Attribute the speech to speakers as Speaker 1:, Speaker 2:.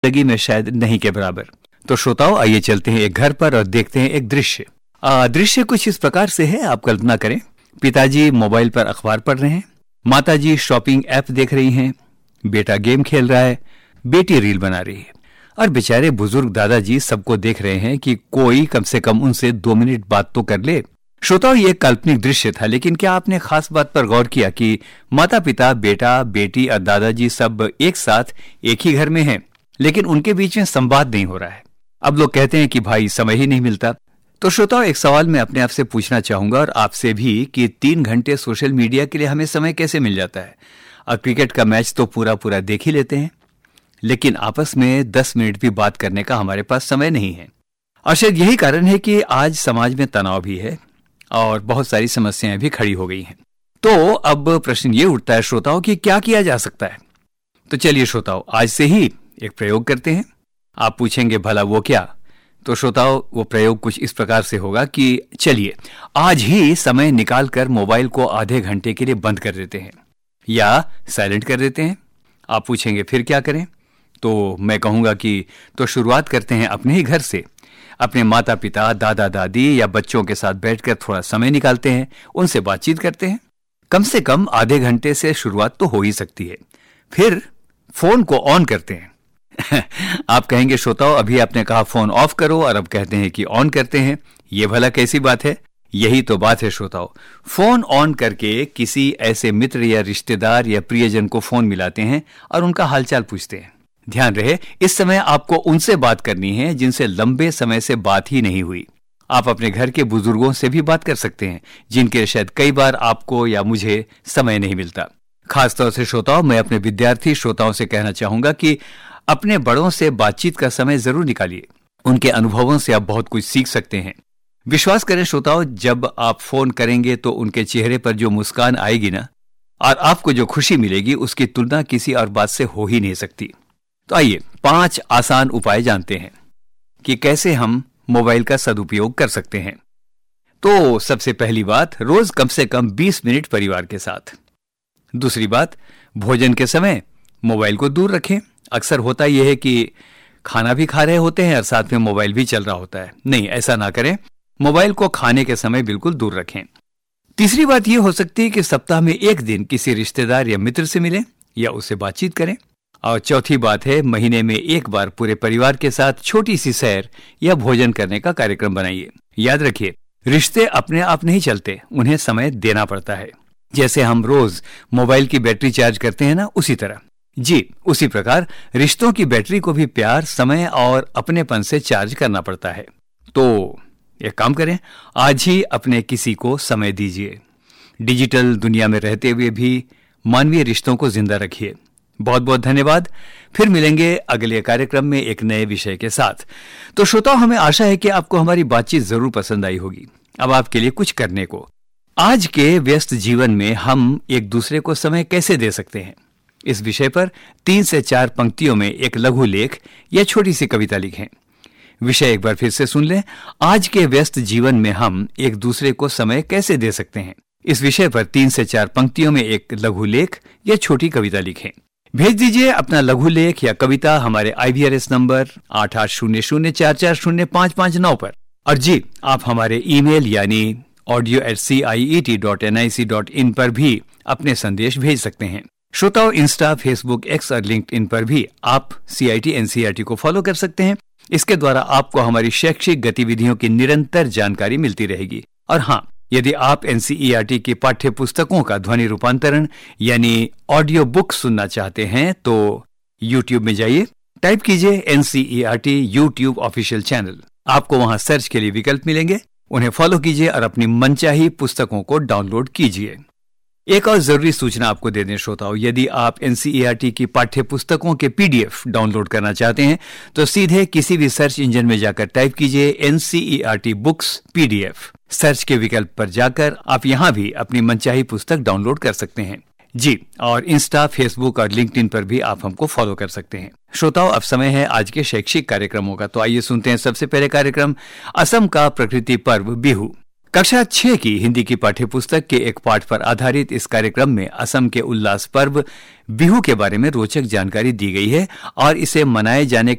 Speaker 1: जिंदगी में शायद नहीं के बराबर। तो श्रोताओं, आइए चलते हैं एक घर पर और देखते हैं एक दृश्य। दृश्य कुछ इस प्रकार से है, आप कल्पना करें। पिताजी मोबाइल पर अखबार पढ़ रहे हैं, माताजी शॉपिंग ऐप देख रही हैं, बेटा गेम खेल रहा है, बेटी रील बना रही है और बेचारे बुजुर्ग दादाजी सबको देख रहे हैं कि कोई कम से कम उनसे 2 मिनट बात तो कर ले। श्रोताओं, ये काल्पनिक दृश्य था, लेकिन क्या आपने खास बात पर गौर किया कि माता पिता, बेटा, बेटी और दादाजी सब एक साथ एक ही घर में हैं, लेकिन उनके बीच में संवाद नहीं हो रहा है। अब लोग कहते हैं कि भाई समय ही नहीं मिलता। तो श्रोताओं, एक सवाल मैं अपने आप से पूछना चाहूंगा और आपसे भी कि 3 घंटे सोशल मीडिया के लिए हमें समय कैसे मिल जाता है? और क्रिकेट का मैच तो पूरा पूरा देख ही लेते हैं, लेकिन आपस में 10 मिनट भी बात करने का हमारे पास समय नहीं है। और शायद यही कारण है कि आज समाज में तनाव भी है और बहुत सारी समस्याएं भी खड़ी हो गई हैं। तो अब प्रश्न ये उठता है श्रोताओं कि क्या किया जा सकता है? तो चलिए श्रोताओं, आज से ही एक प्रयोग करते हैं। आप पूछेंगे भला वो क्या? तो श्रोताओं, वो प्रयोग कुछ इस प्रकार से होगा कि चलिए आज ही समय निकालकर मोबाइल को आधे घंटे के लिए बंद कर देते हैं या साइलेंट कर देते हैं। आप पूछेंगे फिर क्या करें? तो मैं कहूंगा कि तो शुरुआत करते हैं अपने ही घर से। अपने माता पिता, दादा दादी या बच्चों के साथ बैठकर थोड़ा समय निकालते हैं, उनसे बातचीत करते हैं। कम से कम आधे घंटे से शुरुआत तो हो ही सकती है। फिर फोन को ऑन करते हैं। आप कहेंगे श्रोताओं, अभी आपने कहा फोन ऑफ करो और अब कहते हैं कि ऑन करते हैं, ये भला कैसी बात है? यही तो बात है श्रोताओं। फोन ऑन करके किसी ऐसे मित्र या रिश्तेदार या प्रियजन को फोन मिलाते हैं और उनका हालचाल पूछते हैं। ध्यान रहे, इस समय आपको उनसे बात करनी है जिनसे लंबे समय से बात ही नहीं हुई। आप अपने घर के बुजुर्गों से भी बात कर सकते हैं, जिनके शायद कई बार आपको या मुझे समय नहीं मिलता। खासतौर से श्रोताओं, मैं अपने विद्यार्थी श्रोताओं से कहना चाहूंगा कि अपने बड़ों से बातचीत का समय जरूर निकालिए। उनके अनुभवों से आप बहुत कुछ सीख सकते हैं। विश्वास करें श्रोताओं, जब आप फोन करेंगे तो उनके चेहरे पर जो मुस्कान आएगी ना, और आपको जो खुशी मिलेगी, उसकी तुलना किसी और बात से हो ही नहीं सकती। तो आइए 5 आसान उपाय जानते हैं कि कैसे हम मोबाइल का सदुपयोग कर सकते हैं। तो सबसे पहली बात, रोज कम से कम 20 मिनट परिवार के साथ। दूसरी बात, भोजन के समय मोबाइल को दूर रखें। अक्सर होता यह है कि खाना भी खा रहे होते हैं और साथ में मोबाइल भी चल रहा होता है। नहीं, ऐसा ना करें। मोबाइल को खाने के समय बिल्कुल दूर रखें। तीसरी बात यह हो सकती है कि सप्ताह में 1 दिन किसी रिश्तेदार या मित्र से मिलें या उससे बातचीत करें। और चौथी बात है, महीने में 1 बार पूरे परिवार के साथ छोटी सी सैर या भोजन करने का कार्यक्रम बनाइए। याद रखिए, रिश्ते अपने आप नहीं चलते, उन्हें समय देना पड़ता है। जैसे हम रोज मोबाइल की बैटरी चार्ज करते हैं ना, उसी तरह जी, उसी प्रकार रिश्तों की बैटरी को भी प्यार, समय और अपनेपन से चार्ज करना पड़ता है। तो एक काम करें, आज ही अपने किसी को समय दीजिए। डिजिटल दुनिया में रहते हुए भी मानवीय रिश्तों को जिंदा रखिए। बहुत बहुत धन्यवाद। फिर मिलेंगे अगले कार्यक्रम में एक नए विषय के साथ। तो श्रोताओं, हमें आशा है कि आपको हमारी बातचीत जरूर पसंद आई होगी। अब आपके लिए कुछ करने को, आज के व्यस्त जीवन में हम एक दूसरे को समय कैसे दे सकते हैं, इस विषय पर 3 से 4 पंक्तियों में एक लघु लेख या छोटी सी कविता लिखें। विषय एक बार फिर से सुन लें, आज के व्यस्त जीवन में हम एक दूसरे को समय कैसे दे सकते हैं। इस विषय पर 3 से 4 पंक्तियों में एक लघु लेख या छोटी कविता लिखें। भेज दीजिए अपना लघु लेख या कविता हमारे IVRS नंबर 8800440559 पर। और जी, आप हमारे ईमेल यानी audio@ciet.nic.in पर भी अपने संदेश भेज सकते हैं। श्रोताओं, इंस्टा, फेसबुक, एक्स और लिंक्डइन पर भी आप CIT NCERT को फॉलो कर सकते हैं। इसके द्वारा आपको हमारी शैक्षिक गतिविधियों की निरंतर जानकारी मिलती रहेगी। और हाँ, यदि आप NCERT की पाठ्य पुस्तकों का ध्वनि रूपांतरण यानी ऑडियो बुक सुनना चाहते हैं तो YouTube में जाइए, टाइप कीजिए NCERT YouTube ऑफिशियल चैनल। आपको वहां सर्च के लिए विकल्प मिलेंगे, उन्हें फॉलो कीजिए और अपनी मनचाही पुस्तकों को डाउनलोड कीजिए। एक और जरूरी सूचना आपको दे दें श्रोताओं, यदि आप NCERT की पाठ्य पुस्तकों के PDF डाउनलोड करना चाहते हैं तो सीधे किसी भी सर्च इंजन में जाकर टाइप कीजिए NCERT बुक्स PDF। सर्च के विकल्प पर जाकर आप यहां भी अपनी मनचाही पुस्तक डाउनलोड कर सकते हैं। जी, और इंस्टा, फेसबुक और लिंक्डइन पर भी आप हमको फॉलो कर सकते हैं। श्रोताओं, अब समय है आज के शैक्षिक कार्यक्रमों का। तो आइए सुनते हैं सबसे पहले कार्यक्रम असम का प्रकृति पर्व बिहू। कक्षा 6 की हिंदी की पाठ्यपुस्तक के एक पाठ पर आधारित इस कार्यक्रम में असम के उल्लास पर्व बिहू के बारे में रोचक जानकारी दी गई है और इसे मनाए जाने